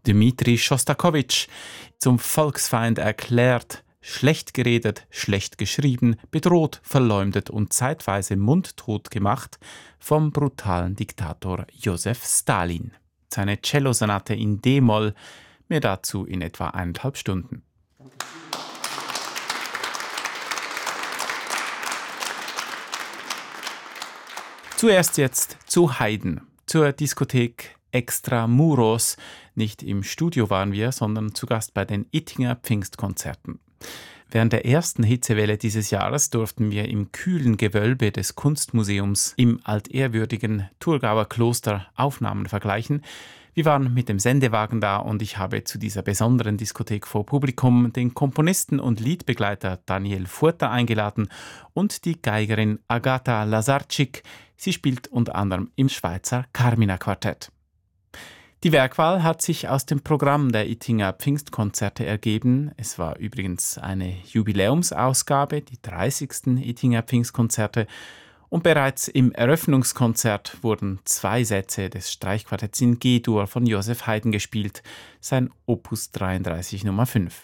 Dmitri Schostakowitsch, zum Volksfeind erklärt, schlecht geredet, schlecht geschrieben, bedroht, verleumdet und zeitweise mundtot gemacht vom brutalen Diktator Josef Stalin. Seine Cellosonate in D-Moll, mehr dazu in etwa 1,5 Stunden. Zuerst jetzt zu Haydn, zur Diskothek Extramuros. Nicht im Studio waren wir, sondern zu Gast bei den Ittinger Pfingstkonzerten. Während der ersten Hitzewelle dieses Jahres durften wir im kühlen Gewölbe des Kunstmuseums im altehrwürdigen Thurgauer Kloster Aufnahmen vergleichen. Wir waren mit dem Sendewagen da und ich habe zu dieser besonderen Diskothek vor Publikum den Komponisten und Liedbegleiter Daniel Furter eingeladen und die Geigerin Agata Lazarczyk. Sie spielt unter anderem im Schweizer Carmina Quartett. Die Werkwahl hat sich aus dem Programm der Ittinger Pfingstkonzerte ergeben. Es war übrigens eine Jubiläumsausgabe, die 30. Ittinger Pfingstkonzerte. Und bereits im Eröffnungskonzert wurden 2 Sätze des Streichquartetts in G-Dur von Joseph Haydn gespielt, sein Opus 33 Nummer 5.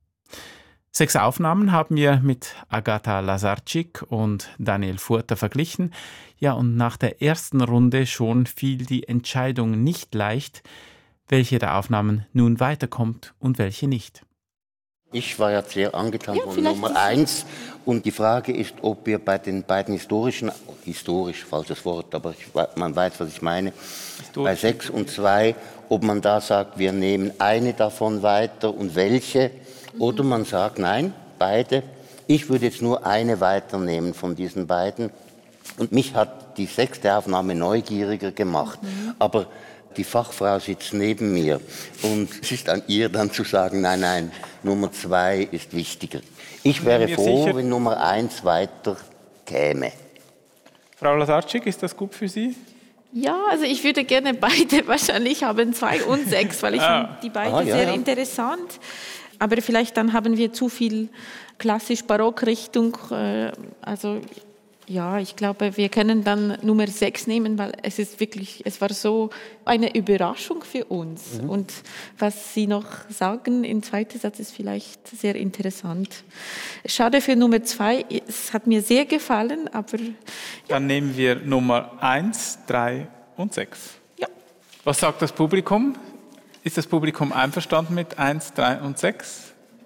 6 Aufnahmen haben wir mit Agata Lazarczyk und Daniel Furter verglichen. Ja, und nach der ersten Runde schon fiel die Entscheidung nicht leicht, welche der Aufnahmen nun weiterkommt und welche nicht. Ich war ja sehr angetan von Nummer 1 und die Frage ist, ob wir bei den beiden historisch, falsches Wort, aber man weiß, was ich meine, bei 6 und 2, ob man da sagt, wir nehmen eine davon weiter und welche, oder man sagt, nein, beide. Ich würde jetzt nur eine weiternehmen von diesen beiden und mich hat die 6. Aufnahme neugieriger gemacht, aber die Fachfrau sitzt neben mir und es ist an ihr dann zu sagen, nein, Nummer 2 ist wichtiger. Ich wäre froh, wenn Nummer 1 weiter käme. Frau Lazarczyk, ist das gut für Sie? Ja, also ich würde gerne beide wahrscheinlich haben, 2 und 6, weil ich finde die beiden sehr interessant. Aber vielleicht dann haben wir zu viel klassisch-barock-Richtung, also ja, ich glaube, wir können dann Nummer 6 nehmen, weil es war so eine Überraschung für uns. Und was Sie noch sagen im zweiten Satz ist vielleicht sehr interessant. Schade für Nummer 2, es hat mir sehr gefallen, aber... Ja. Dann nehmen wir Nummer 1, 3 und 6. Ja. Was sagt das Publikum? Ist das Publikum einverstanden mit 1, 3 und 6?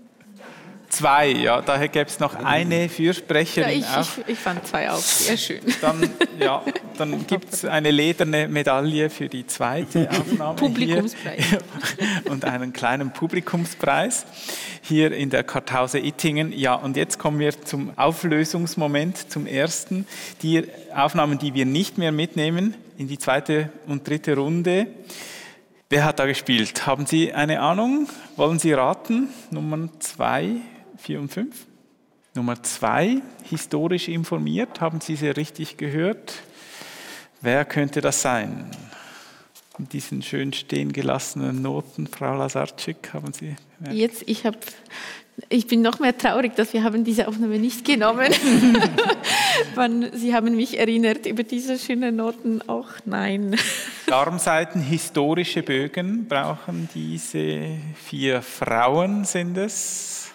2, ja, daher gäbe es noch eine Fürsprecherin. Ja, ich fand 2 auch sehr schön. Dann gibt es eine lederne Medaille für die zweite Aufnahme. Publikumspreis. Hier. Und einen kleinen Publikumspreis hier in der Kartause Ittingen. Ja, und jetzt kommen wir zum Auflösungsmoment, zum ersten. Die Aufnahmen, die wir nicht mehr mitnehmen in die 2. und 3. Runde. Wer hat da gespielt? Haben Sie eine Ahnung? Wollen Sie raten? Nummer 2, 4 und 5. Nummer 2, historisch informiert. Haben Sie sie richtig gehört? Wer könnte das sein? Mit diesen schön stehen gelassenen Noten, Frau Lazarczyk, haben Sie... Jetzt, ich bin noch mehr traurig, dass wir diese Aufnahme nicht genommen haben. Sie haben mich erinnert über diese schönen Noten auch. Nein. Darmsaiten, historische Bögen brauchen diese 4 Frauen, sind es.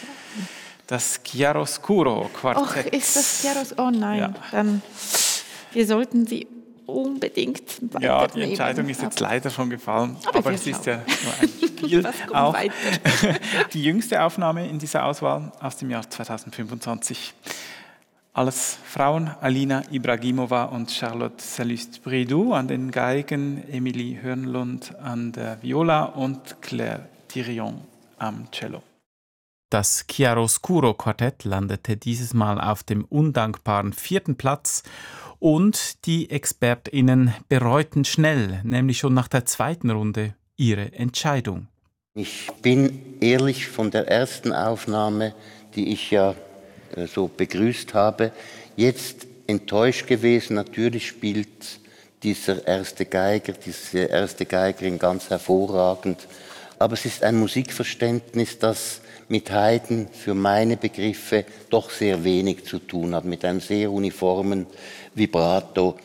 Das Chiaroscuro Quartett. Ach, ist das Chiaroscuro? Oh nein, ja. Dann wir sollten sie unbedingt weiternehmen. Ja, die Entscheidung ist jetzt leider schon gefallen, aber es ist ja nur ein Spiel. Auch die jüngste Aufnahme in dieser Auswahl aus dem Jahr 2025. Alles Frauen, Alina Ibragimova und Charlotte Salust-Bridou an den Geigen, Emilie Hörnlund an der Viola und Claire Thirion am Cello. Das Chiaroscuro Quartett landete dieses Mal auf dem undankbaren 4. Platz und die ExpertInnen bereuten schnell, nämlich schon nach der 2. Runde, ihre Entscheidung. Ich bin ehrlich von der ersten Aufnahme, die ich ja so begrüßt habe, jetzt enttäuscht gewesen. Natürlich spielt diese erste Geigerin ganz hervorragend. Aber es ist ein Musikverständnis, das mit Haydn für meine Begriffe doch sehr wenig zu tun hat, mit einem sehr uniformen Vibrato.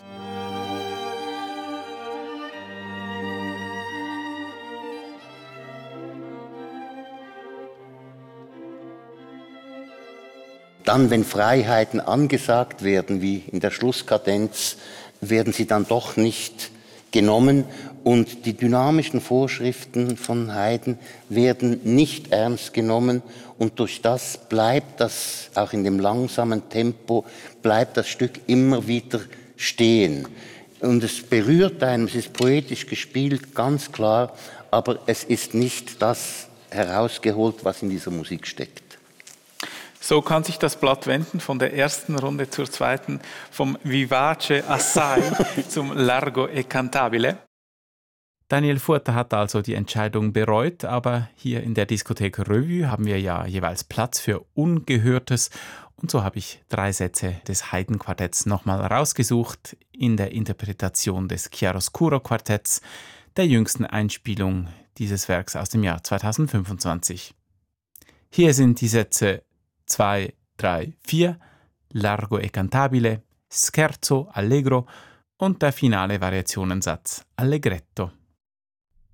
Dann, wenn Freiheiten angesagt werden, wie in der Schlusskadenz, werden sie dann doch nicht genommen und die dynamischen Vorschriften von Haydn werden nicht ernst genommen und durch das bleibt das, auch in dem langsamen Tempo, bleibt das Stück immer wieder stehen. Und es berührt einen, es ist poetisch gespielt, ganz klar, aber es ist nicht das herausgeholt, was in dieser Musik steckt. So kann sich das Blatt wenden von der ersten Runde zur zweiten, vom Vivace assai zum Largo e cantabile. Daniel Furter hat also die Entscheidung bereut, aber hier in der Diskothek Revue haben wir ja jeweils Platz für Ungehörtes. Und so habe ich 3 Sätze des Haydn-Quartetts nochmal rausgesucht in der Interpretation des Chiaroscuro-Quartetts, der jüngsten Einspielung dieses Werks aus dem Jahr 2025. Hier sind die Sätze 2, 3, 4, Largo e cantabile, Scherzo, Allegro und der finale Variationensatz Allegretto.